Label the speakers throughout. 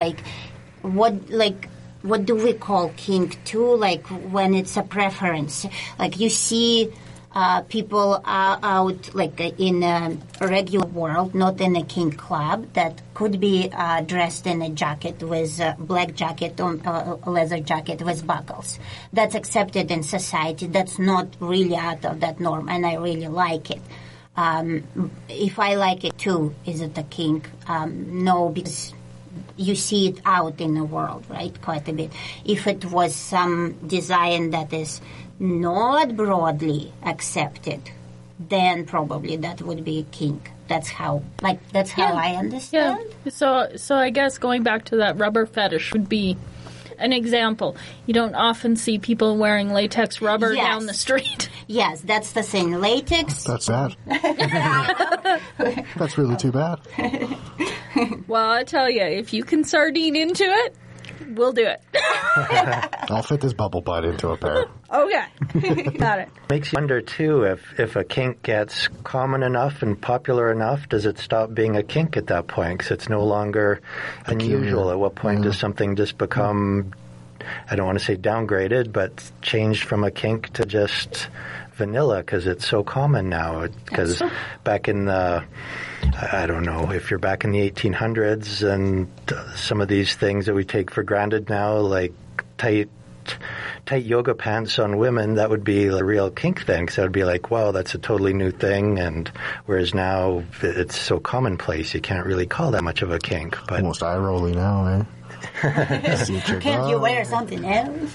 Speaker 1: what do we call kink too? Like when it's a preference, like you see people are out like in a regular world, not in a kink club, that could be dressed in a jacket with a black jacket or a leather jacket with buckles. That's accepted in society. That's not really out of that norm, and I really like it. If I like it too, is it a kink? No, because you see it out in the world, right, quite a bit. If it was some design that is not broadly accepted, then probably that would be a kink. That's how I understand.
Speaker 2: Yeah. So I guess going back to that rubber fetish would be an example. You don't often see people wearing latex rubber down the street.
Speaker 1: Yes, that's the thing. Latex.
Speaker 3: That's bad. That's really too bad.
Speaker 2: Well, I tell you, if you can sardine into it, we'll do it.
Speaker 3: I'll fit this bubble butt into a pair.
Speaker 2: Okay. Got it.
Speaker 4: Makes you wonder, too, if a kink gets common enough and popular enough, does it stop being a kink at that point? Because it's no longer unusual. At what point does something just become, I don't want to say downgraded, but changed from a kink to just vanilla because it's so common now? Because back in the, I don't know, if you're back in the 1800s and some of these things that we take for granted now, like tight yoga pants on women, that would be a real kink then, because that would be like, wow, that's a totally new thing. And whereas now it's so commonplace, you can't really call that much of a kink. But
Speaker 3: almost eye-rolly now, eh?
Speaker 1: Can't you wear something else?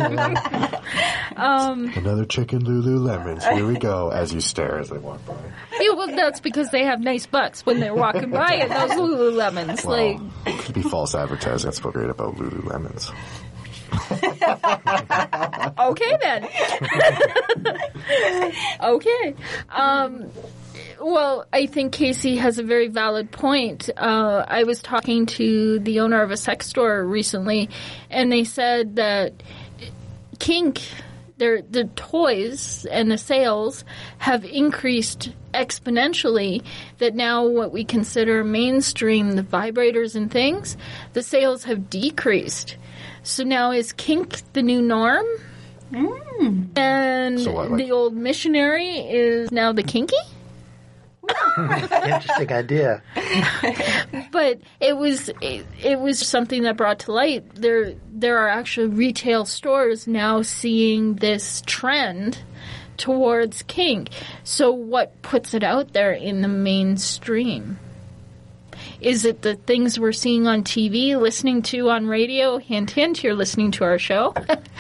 Speaker 3: Another chicken Lululemons. Here we go, as you stare as they walk by.
Speaker 2: Yeah, well, that's because they have nice butts when they're walking by in those Lululemons.
Speaker 3: Well, it could be false advertising. That's what's great about Lululemons.
Speaker 2: Okay, then. Okay. Well, I think Casey has a very valid point. I was talking to the owner of a sex store recently, and they said that kink, the toys and the sales have increased exponentially, that now what we consider mainstream, the vibrators and things, the sales have decreased. So now is kink the new norm? And the old missionary is now the kinky?
Speaker 4: Interesting idea.
Speaker 2: But it was something that brought to light. There are actually retail stores now seeing this trend towards kink. So what puts it out there in the mainstream? Is it the things we're seeing on TV, listening to on radio? Hint, hint, you're listening to our show.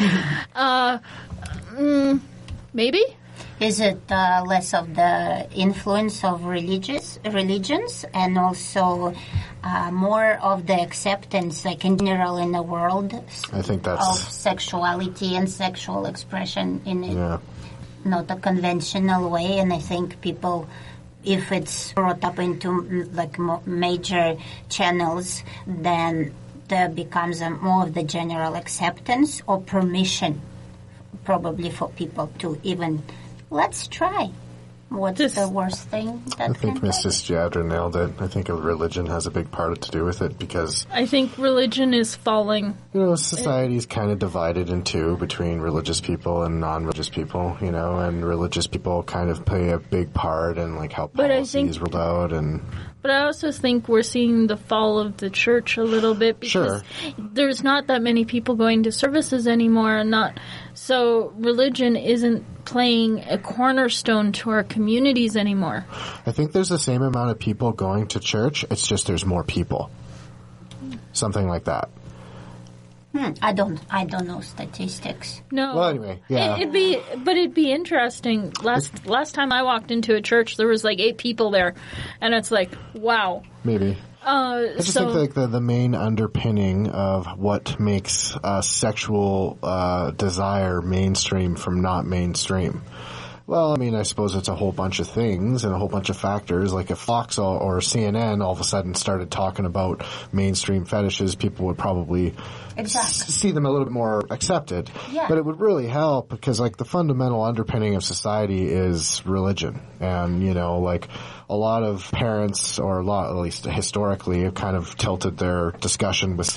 Speaker 2: Maybe?
Speaker 1: Is it less of the influence of religions and also more of the acceptance, like in general in the world,
Speaker 3: I think that's
Speaker 1: of sexuality and sexual expression in it, not a conventional way? And I think people, if it's brought up into like major channels, then there becomes more of the general acceptance or permission, probably for people to even, let's try. What's the worst thing that
Speaker 3: I think Mrs. Jadra nailed it. I think religion has a big part to do with it, because
Speaker 2: I think religion is falling.
Speaker 3: Society is kind of divided in two between religious people and non-religious people, and religious people kind of play a big part in like how policies rolled out.
Speaker 2: But I also think we're seeing the fall of the church a little bit, because there's not that many people going to services anymore, so religion isn't playing a cornerstone to our communities anymore.
Speaker 3: I think there's the same amount of people going to church, it's just there's more people. Something like that.
Speaker 1: I don't know statistics.
Speaker 2: No.
Speaker 3: Well, anyway, yeah.
Speaker 2: It'd be interesting. Last time I walked into a church, there was like 8 people there, and it's like, wow.
Speaker 3: Maybe. I just think like the main underpinning of what makes sexual desire mainstream from not mainstream. Well, I mean, I suppose it's a whole bunch of things and a whole bunch of factors. Like if Fox or CNN all of a sudden started talking about mainstream fetishes, people would probably see them a little bit more accepted.
Speaker 1: Yeah.
Speaker 3: But it would really help, because like the fundamental underpinning of society is religion. And, like a lot of parents, or at least historically, have kind of tilted their discussion with